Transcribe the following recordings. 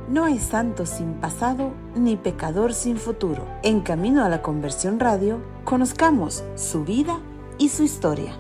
No hay santo sin pasado ni pecador sin futuro. En Camino a la Conversión Radio, conozcamos su vida y su historia.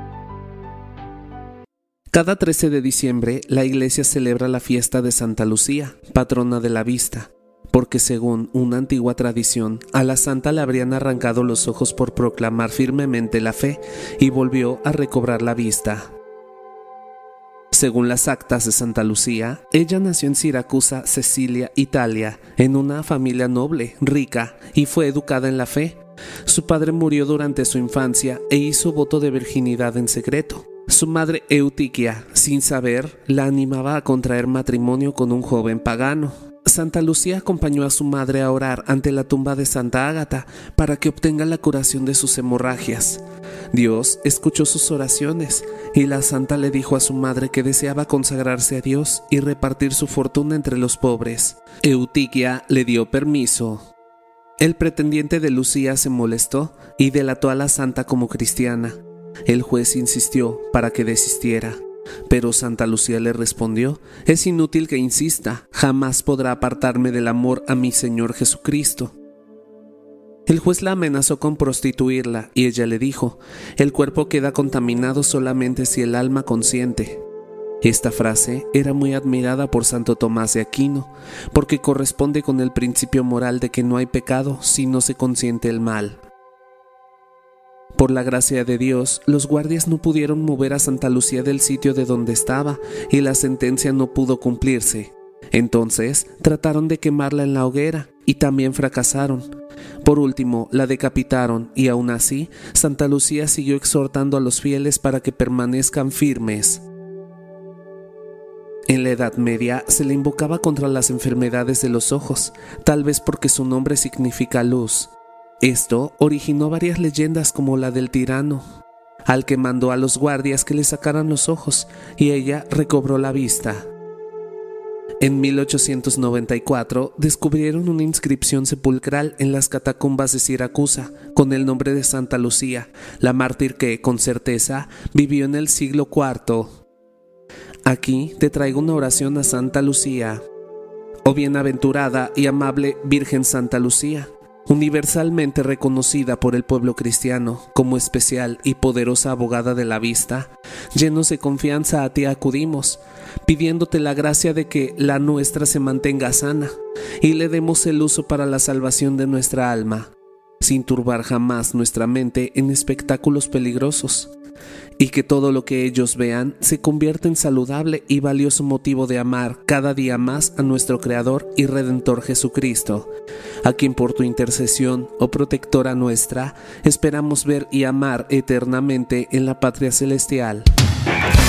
Cada 13 de diciembre, la Iglesia celebra la fiesta de Santa Lucía, patrona de la vista, porque según una antigua tradición, a la santa le habrían arrancado los ojos por proclamar firmemente la fe y volvió a recobrar la vista. Según las actas de Santa Lucía, ella nació en Siracusa, Sicilia, Italia, en una familia noble, rica, y fue educada en la fe. Su padre murió durante su infancia e hizo voto de virginidad en secreto. Su madre Eutiquia, sin saber, la animaba a contraer matrimonio con un joven pagano. Santa Lucía acompañó a su madre a orar ante la tumba de Santa Ágata para que obtenga la curación de sus hemorragias. Dios escuchó sus oraciones y la santa le dijo a su madre que deseaba consagrarse a Dios y repartir su fortuna entre los pobres. Eutiquia le dio permiso. El pretendiente de Lucía se molestó y delató a la santa como cristiana. El juez insistió para que desistiera, pero Santa Lucía le respondió: «Es inútil que insista, jamás podrá apartarme del amor a mi Señor Jesucristo». El juez la amenazó con prostituirla y ella le dijo: «El cuerpo queda contaminado solamente si el alma consiente». Esta frase era muy admirada por Santo Tomás de Aquino, porque corresponde con el principio moral de que no hay pecado si no se consiente el mal. Por la gracia de Dios, los guardias no pudieron mover a Santa Lucía del sitio de donde estaba y la sentencia no pudo cumplirse. Entonces trataron de quemarla en la hoguera y también fracasaron. Por último, la decapitaron y aún así, Santa Lucía siguió exhortando a los fieles para que permanezcan firmes. En la Edad Media se le invocaba contra las enfermedades de los ojos, tal vez porque su nombre significa luz. Esto originó varias leyendas como la del tirano, al que mandó a los guardias que le sacaran los ojos y ella recobró la vista. En 1894 descubrieron una inscripción sepulcral en las catacumbas de Siracusa con el nombre de Santa Lucía, la mártir que, con certeza, vivió en el siglo IV. Aquí te traigo una oración a Santa Lucía. Oh bienaventurada y amable Virgen Santa Lucía, universalmente reconocida por el pueblo cristiano como especial y poderosa abogada de la vista, llenos de confianza a ti acudimos, pidiéndote la gracia de que la nuestra se mantenga sana y le demos el uso para la salvación de nuestra alma, sin turbar jamás nuestra mente en espectáculos peligrosos, y que todo lo que ellos vean se convierta en saludable y valioso motivo de amar cada día más a nuestro Creador y Redentor Jesucristo, a quien por tu intercesión, oh protectora nuestra, esperamos ver y amar eternamente en la patria celestial.